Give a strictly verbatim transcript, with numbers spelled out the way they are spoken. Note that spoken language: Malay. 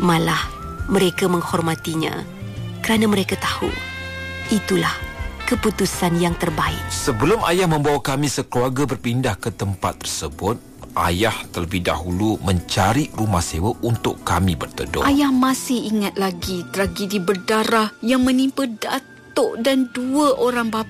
Malah mereka menghormatinya kerana mereka tahu itulah keputusan yang terbaik. Sebelum ayah membawa kami sekeluarga berpindah ke tempat tersebut, ayah terlebih dahulu mencari rumah sewa untuk kami berteduh. Ayah masih ingat lagi tragedi berdarah yang menimpa Datuk dan dua orang bapa